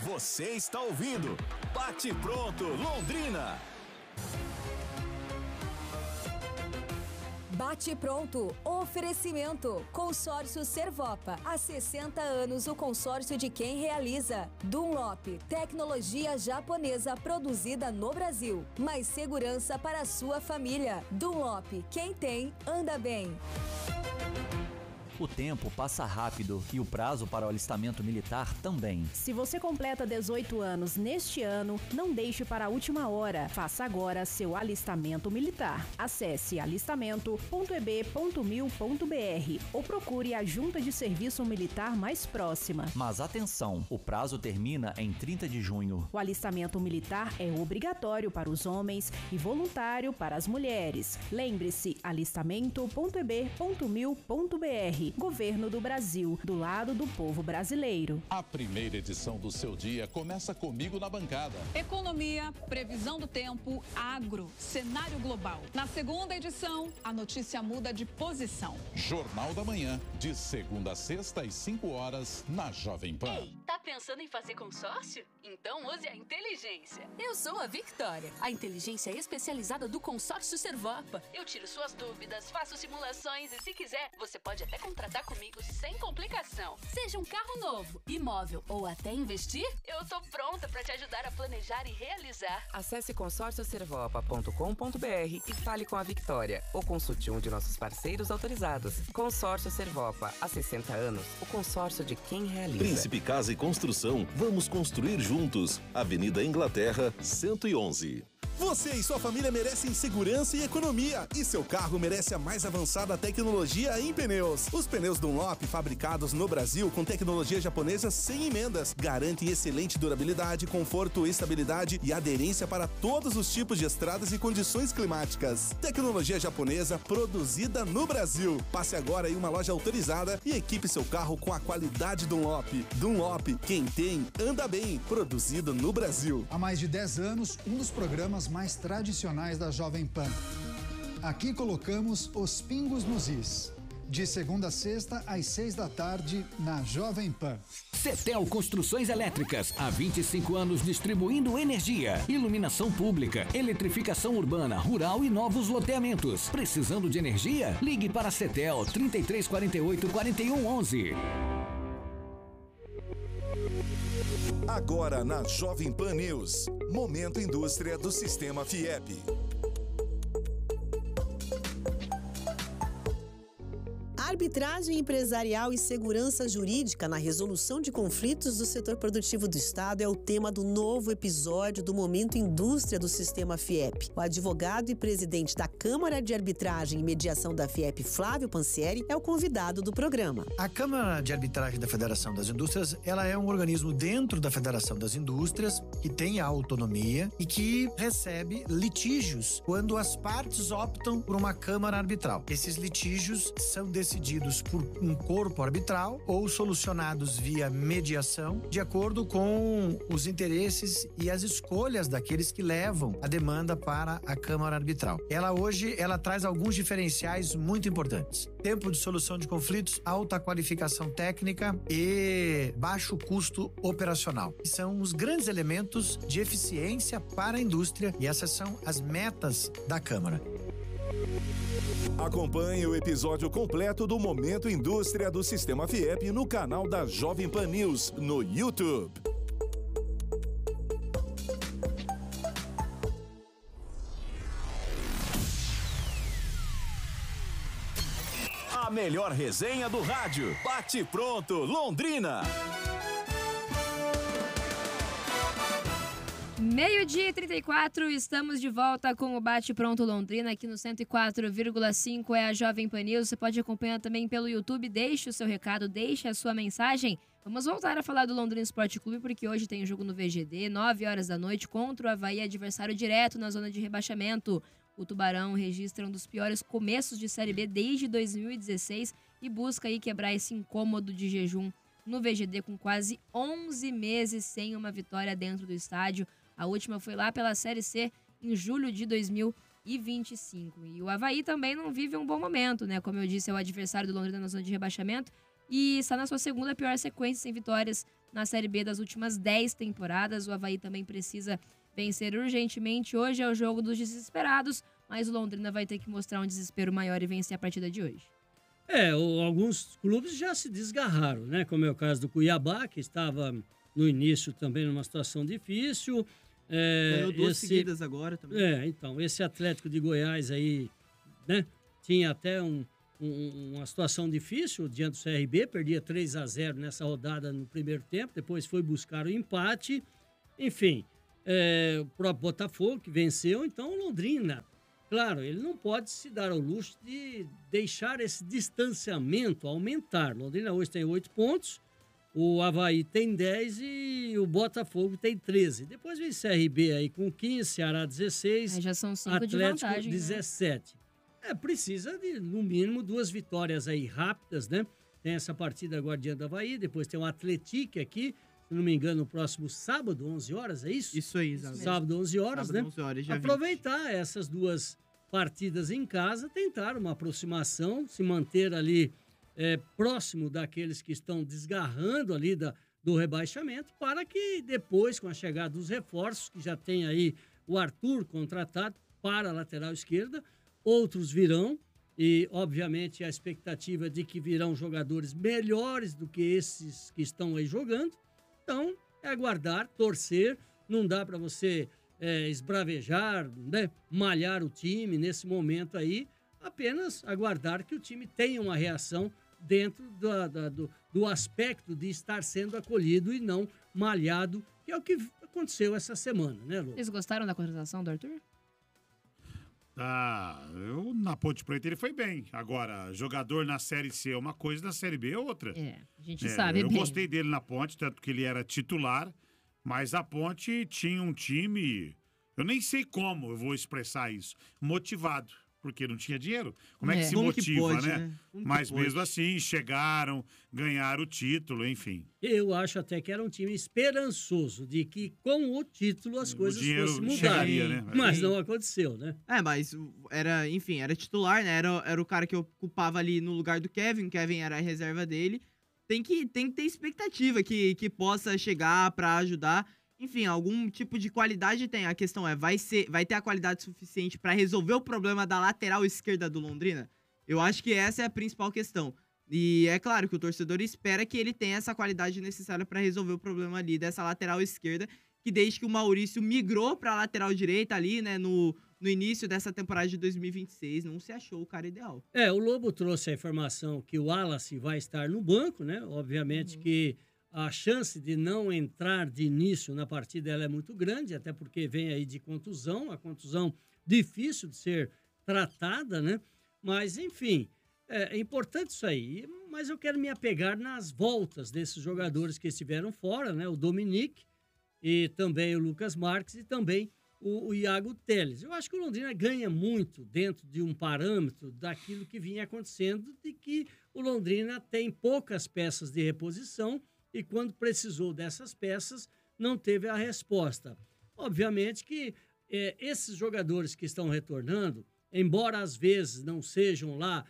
Você está ouvindo Bate Pronto Londrina. Bate Pronto, oferecimento, consórcio Servopa, há 60 anos o consórcio de quem realiza. Dunlop, tecnologia japonesa produzida no Brasil, mais segurança para a sua família. Dunlop, quem tem, anda bem. O tempo passa rápido e o prazo para o alistamento militar também. Se você completa 18 anos neste ano, não deixe para a última hora. Faça agora seu alistamento militar. Acesse alistamento.eb.mil.br ou procure a Junta de Serviço Militar mais próxima. Mas atenção, o prazo termina em 30 de junho. O alistamento militar é obrigatório para os homens e voluntário para as mulheres. Lembre-se, alistamento.eb.mil.br. Governo do Brasil, do lado do povo brasileiro. A primeira edição do seu dia começa comigo na bancada. Economia, previsão do tempo, agro, cenário global. Na segunda edição, a notícia muda de posição. Jornal da Manhã, de segunda a sexta às 5 horas, na Jovem Pan. Ei, tá pensando em fazer consórcio? Então use a inteligência. Eu sou a Victoria, a inteligência especializada do consórcio Servopa. Eu tiro suas dúvidas, faço simulações e, se quiser, você pode até contratar comigo sem complicação. Seja um carro novo, imóvel ou até investir, eu tô pronta para te ajudar a planejar e realizar. Acesse consórcioservopa.com.br e fale com a Victoria ou consulte um de nossos parceiros autorizados. Consórcio Servopa, há 60 anos, o consórcio de quem realiza. Príncipe Casa e Construção, vamos construir juntos. Avenida Inglaterra, 111. Você e sua família merecem segurança e economia, e seu carro merece a mais avançada tecnologia em pneus. Os pneus Dunlop, fabricados no Brasil com tecnologia japonesa sem emendas, garantem excelente durabilidade, conforto, estabilidade e aderência para todos os tipos de estradas e condições climáticas. Tecnologia japonesa produzida no Brasil. Passe agora em uma loja autorizada e equipe seu carro com a qualidade Dunlop. Dunlop, quem tem, anda bem. Produzido no Brasil. Há mais de 10 anos, um dos programas mais tradicionais da Jovem Pan. Aqui colocamos os pingos nos is. De segunda a sexta, às 6 da tarde, na Jovem Pan. Cetel Construções Elétricas, há 25 anos distribuindo energia, iluminação pública, eletrificação urbana, rural e novos loteamentos. Precisando de energia? Ligue para a Cetel 3348 4111. Agora na Jovem Pan News, Momento Indústria do Sistema FIEP. Arbitragem empresarial e segurança jurídica na resolução de conflitos do setor produtivo do Estado é o tema do novo episódio do Momento Indústria do Sistema FIEP. O advogado e presidente da Câmara de Arbitragem e Mediação da FIEP, Flávio Pansieri, é o convidado do programa. A Câmara de Arbitragem da Federação das Indústrias, ela é um organismo dentro da Federação das Indústrias que tem a autonomia e que recebe litígios quando as partes optam por uma Câmara Arbitral. Esses litígios são decididos por um corpo arbitral ou solucionados via mediação, de acordo com os interesses e as escolhas daqueles que levam a demanda para a Câmara Arbitral. Ela hoje traz alguns diferenciais muito importantes. Tempo de solução de conflitos, alta qualificação técnica e baixo custo operacional. São os grandes elementos de eficiência para a indústria e essas são as metas da Câmara. Acompanhe o episódio completo do Momento Indústria do Sistema FIEP no canal da Jovem Pan News no YouTube. A melhor resenha do rádio. Bate Pronto Londrina. 12:34, estamos de volta com o Bate Pronto Londrina aqui no 104,5 é a Jovem Pan News. Você pode acompanhar também pelo YouTube, deixe o seu recado, deixe a sua mensagem. Vamos voltar a falar do Londrina Esporte Clube porque hoje tem jogo no VGD, 9 horas da noite, contra o Avaí, adversário direto na zona de rebaixamento. O Tubarão registra um dos piores começos de Série B desde 2016 e busca aí quebrar esse incômodo de jejum no VGD com quase 11 meses sem uma vitória dentro do estádio. A última foi lá pela Série C em julho de 2025. E o Avaí também não vive um bom momento, né? Como eu disse, é o adversário do Londrina na zona de rebaixamento e está na sua segunda pior sequência sem vitórias na Série B das últimas 10 temporadas. O Avaí também precisa vencer urgentemente. Hoje é o jogo dos desesperados, mas o Londrina vai ter que mostrar um desespero maior e vencer a partida de hoje. Alguns clubes já se desgarraram, né? Como é o caso do Cuiabá, que estava no início também numa situação difícil. Ganhou 2 seguidas agora também. Então, esse Atlético de Goiás aí, né? Tinha até uma situação difícil diante do CRB, perdia 3-0 nessa rodada no primeiro tempo, depois foi buscar o empate. Enfim, o próprio Botafogo que venceu, então o Londrina, claro, ele não pode se dar ao luxo de deixar esse distanciamento aumentar. Londrina hoje tem 8 pontos, o Avaí tem 10 e o Botafogo tem 13. Depois vem CRB aí com 15, Ceará 16, já são 5 Atlético de vantagem, 17. Né? Precisa de, no mínimo, 2 vitórias aí rápidas, né? Tem essa partida agora diante do Avaí, depois tem o Atlético aqui, se não me engano, no próximo sábado, 11 horas, é isso? Isso aí, exatamente. Sábado, 11 horas, sábado, né? 11 horas, dia Aproveitar 20. essas 2 partidas em casa, tentar uma aproximação, se manter ali próximo daqueles que estão desgarrando ali do rebaixamento, para que depois, com a chegada dos reforços, que já tem aí o Arthur contratado para a lateral esquerda, outros virão e, obviamente, a expectativa é de que virão jogadores melhores do que esses que estão aí jogando. Então, é aguardar, torcer. Não dá para você esbravejar, né? Malhar o time nesse momento aí. Apenas aguardar que o time tenha uma reação dentro do aspecto de estar sendo acolhido e não malhado, que é o que aconteceu essa semana, né, Lu? Vocês gostaram da contratação do Arthur? Na Ponte Preta ele foi bem. Agora, jogador na Série C é uma coisa, na Série B é outra. A gente sabe eu bem. gostei dele na Ponte, tanto que ele era titular, mas a Ponte tinha um time, eu nem sei como eu vou expressar isso, motivado, porque não tinha dinheiro. Como é que se Como motiva, que pode, né? Mas mesmo assim, chegaram, ganharam o título, enfim. Eu acho até que era um time esperançoso de que com o título as coisas fossem mudar. Chegaria, né? Mas não aconteceu, né? Mas era titular, né? Era o cara que ocupava ali no lugar do Kevin. O Kevin era a reserva dele. Tem que ter expectativa que possa chegar para ajudar. Enfim, algum tipo de qualidade tem. A questão vai ter a qualidade suficiente para resolver o problema da lateral esquerda do Londrina? Eu acho que essa é a principal questão. E é claro que o torcedor espera que ele tenha essa qualidade necessária para resolver o problema ali dessa lateral esquerda, que desde que o Maurício migrou para a lateral direita ali, né, no início dessa temporada de 2026, não se achou o cara ideal. O Lobo trouxe a informação que o Wallace vai estar no banco, né? Obviamente que a chance de não entrar de início na partida ela é muito grande, até porque vem aí de contusão, a contusão difícil de ser tratada, né? Mas, enfim, é importante isso aí. Mas eu quero me apegar nas voltas desses jogadores que estiveram fora, né? O Dominique e também o Lucas Marques e também o Iago Teles. Eu acho que o Londrina ganha muito dentro de um parâmetro daquilo que vinha acontecendo, de que o Londrina tem poucas peças de reposição e quando precisou dessas peças, não teve a resposta. Obviamente que esses jogadores que estão retornando, embora às vezes não sejam lá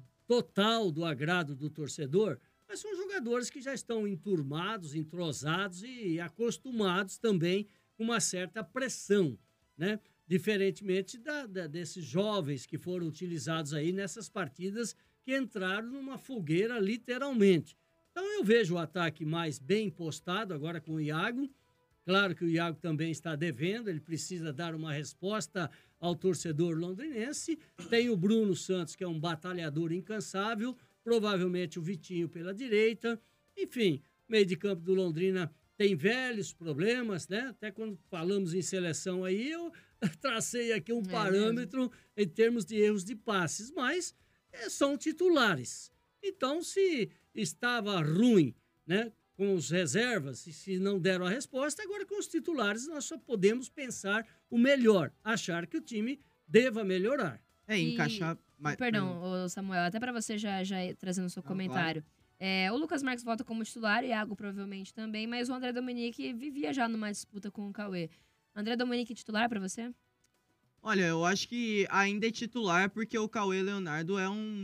total do agrado do torcedor, mas são jogadores que já estão enturmados, entrosados e acostumados também com uma certa pressão, né? Diferentemente desses jovens que foram utilizados aí nessas partidas que entraram numa fogueira literalmente. Então eu vejo o ataque mais bem postado agora com o Iago. Claro que o Iago também está devendo, ele precisa dar uma resposta ao torcedor londrinense. Tem o Bruno Santos, que é um batalhador incansável, provavelmente o Vitinho pela direita. Enfim, meio de campo do Londrina tem velhos problemas, né? Até quando falamos em seleção aí, eu tracei aqui um parâmetro em termos de erros de passes, mas são titulares. Então, se estava ruim, né, com os reservas, e se não deram a resposta, agora com os titulares nós só podemos pensar o melhor, achar que o time deva melhorar. Encaixar... Perdão, Samuel, até para você já trazendo o seu comentário. O Lucas Marques volta como titular, o Iago provavelmente também, mas o André Dominique vivia já numa disputa com o Cauê. André Dominique titular para você? Olha, eu acho que ainda é titular porque o Cauê Leonardo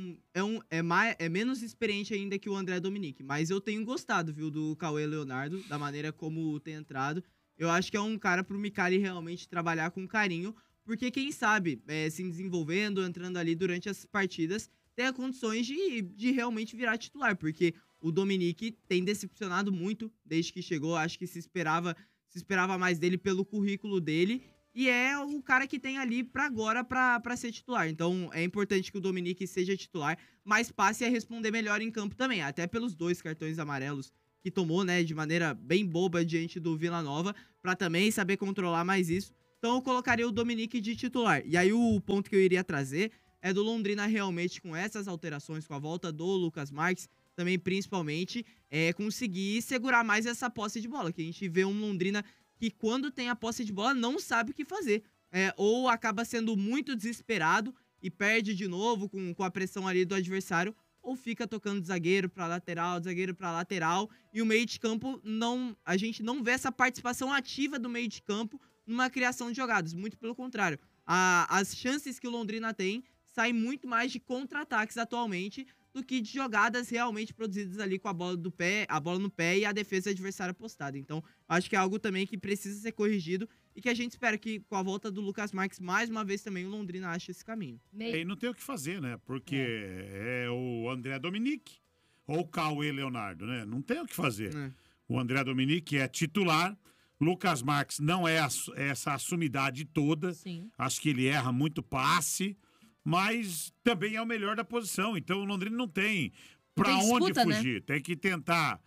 é menos experiente ainda que o André Dominique. Mas eu tenho gostado, viu, do Cauê Leonardo, da maneira como tem entrado. Eu acho que é um cara pro Micali realmente trabalhar com carinho, porque quem sabe, se desenvolvendo, entrando ali durante as partidas, tenha condições de realmente virar titular, porque o Dominique tem decepcionado muito desde que chegou. Acho que se esperava mais dele pelo currículo dele. E é o cara que tem ali pra agora pra ser titular. Então é importante que o Dominique seja titular, mas passe a responder melhor em campo também. Até pelos 2 cartões amarelos que tomou, né, de maneira bem boba diante do Vila Nova, pra também saber controlar mais isso. Então eu colocaria o Dominique de titular. E aí o ponto que eu iria trazer é do Londrina realmente com essas alterações, com a volta do Lucas Marques, também principalmente, conseguir segurar mais essa posse de bola. Que a gente vê um Londrina que quando tem a posse de bola não sabe o que fazer. Ou acaba sendo muito desesperado e perde de novo com a pressão ali do adversário, ou fica tocando de zagueiro para lateral, e o meio de campo, a gente não vê essa participação ativa do meio de campo numa criação de jogadas. Muito pelo contrário. As chances que o Londrina tem saem muito mais de contra-ataques atualmente do que de jogadas realmente produzidas ali com a bola no pé e a defesa adversária postada. Então, acho que é algo também que precisa ser corrigido e que a gente espera que com a volta do Lucas Marques, mais uma vez também o Londrina ache esse caminho. E não tem o que fazer, né? Porque é o André Dominique ou o Cauê Leonardo, né? Não tem o que fazer. O André Dominique é titular, Lucas Marques não é essa assumidade toda. Sim. Acho que ele erra muito passe, mas também é o melhor da posição. Então o Londrina não tem pra onde fugir. Né? Tem que tentar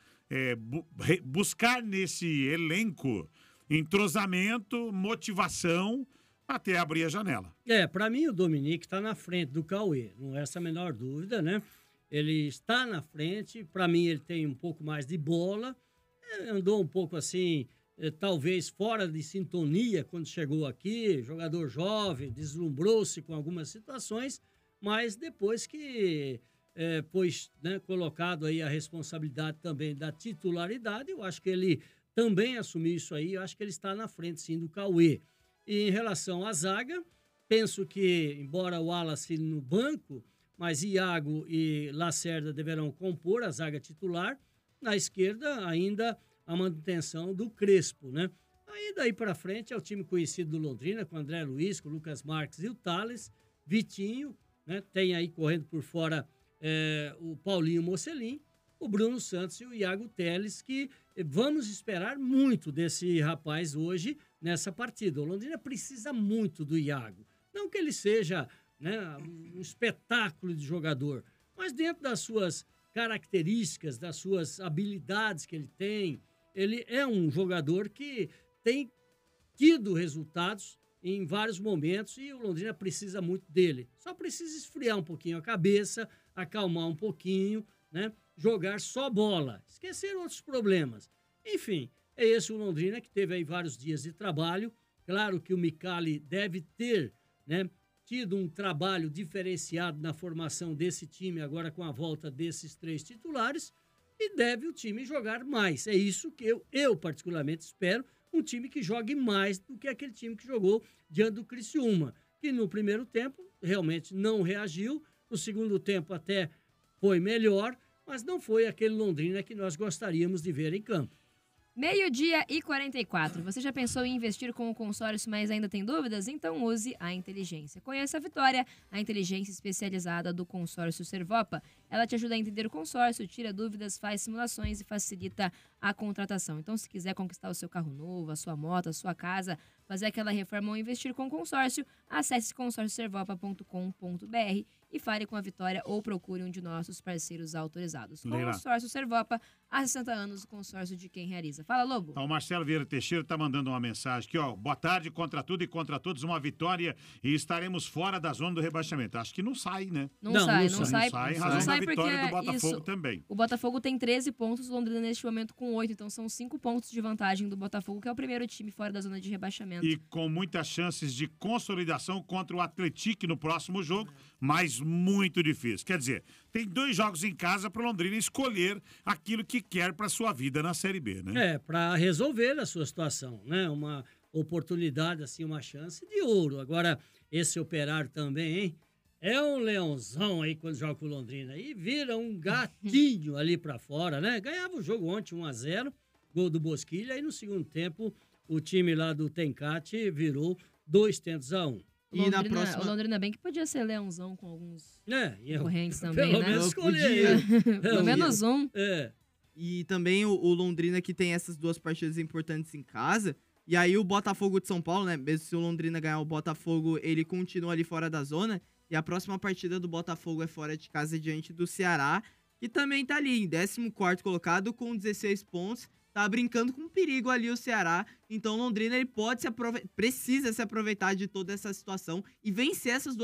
buscar nesse elenco entrosamento, motivação, até abrir a janela. Pra mim o Dominique tá na frente do Cauê, não é essa a menor dúvida, né? Ele está na frente, pra mim ele tem um pouco mais de bola, andou um pouco assim, talvez fora de sintonia quando chegou aqui, jogador jovem, deslumbrou-se com algumas situações, mas depois que foi, né, colocado aí a responsabilidade também da titularidade, eu acho que ele também assumiu isso aí, eu acho que ele está na frente sim do Cauê. E em relação à zaga, penso que, embora o Wallace no banco, mas Iago e Lacerda deverão compor a zaga titular. Na esquerda, ainda a manutenção do Crespo, né? Aí daí para frente é o time conhecido do Londrina, com o André Luiz, com o Lucas Marques e o Thales, Vitinho, né? Tem aí correndo por fora o Paulinho Mocelin, o Bruno Santos e o Iago Teles, que vamos esperar muito desse rapaz hoje nessa partida. O Londrina precisa muito do Iago. Não que ele seja, né, um espetáculo de jogador, mas dentro das suas características, das suas habilidades que ele tem, ele é um jogador que tem tido resultados em vários momentos e o Londrina precisa muito dele. Só precisa esfriar um pouquinho a cabeça, acalmar um pouquinho, né? Jogar só bola, esquecer outros problemas. Enfim, é esse o Londrina que teve aí vários dias de trabalho. Claro que o Micali deve ter, né, tido um trabalho diferenciado na formação desse time agora com a volta desses 3 titulares e deve o time jogar mais. É isso que eu particularmente espero, um time que jogue mais do que aquele time que jogou diante do Criciúma, que no primeiro tempo realmente não reagiu, no segundo tempo até foi melhor, mas não foi aquele Londrina que nós gostaríamos de ver em campo. 12:44. Você já pensou em investir com o consórcio, mas ainda tem dúvidas? Então use a inteligência. Conheça a Vitória, a inteligência especializada do consórcio Servopa. Ela te ajuda a entender o consórcio, tira dúvidas, faz simulações e facilita a contratação. Então, se quiser conquistar o seu carro novo, a sua moto, a sua casa, fazer aquela reforma ou investir com o consórcio, acesse consórcioservopa.com.br e fale com a Vitória ou procure um de nossos parceiros autorizados. Consórcio Servopa, há 60 anos, o consórcio de quem realiza. Fala, Lobo. O Marcelo Vieira Teixeira tá mandando uma mensagem aqui, ó. Boa tarde, contra tudo e contra todos, uma vitória e estaremos fora da zona do rebaixamento. Acho que não sai, né? Não sai. Em razão da vitória do Botafogo também. O Botafogo tem 13 pontos, o Londrina neste momento com 8, então são 5 pontos de vantagem do Botafogo, que é o primeiro time fora da zona de rebaixamento. E com muitas chances de consolidação contra o Atlético no próximo jogo, mas muito difícil. Quer dizer, tem 2 jogos em casa para o Londrina escolher aquilo que quer para sua vida na Série B, né? Para resolver a sua situação, né? oportunidade, assim, uma chance de ouro. Agora, esse Operário também, hein? É um leãozão aí quando joga com o Londrina. E vira um gatinho ali pra fora, né? Ganhava o jogo ontem 1-0, gol do Bosquilha. E no segundo tempo, o time lá do Tencate virou 2-1. E na próxima... O Londrina bem que podia ser leãozão com alguns concorrentes também, pelo né? menos escolher. Pelo menos um. E também o Londrina que tem essas 2 partidas importantes em casa. E aí o Botafogo de São Paulo, né? Mesmo se o Londrina ganhar o Botafogo, ele continua ali fora da zona. E a próxima partida do Botafogo é fora de casa diante do Ceará, que também tá ali em 14º colocado com 16 pontos. Tá brincando com perigo ali o Ceará. Então Londrina ele precisa se aproveitar de toda essa situação e vencer essas 2